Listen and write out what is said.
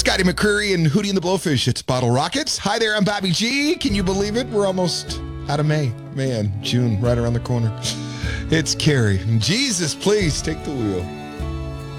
Scotty McCreery and Hootie and the Blowfish. It's Bottle Rockets. Hi there, I'm Bobby G. Can you believe it? We're almost out of May. Man, June right around the corner. It's Carrie. Jesus, please take the wheel.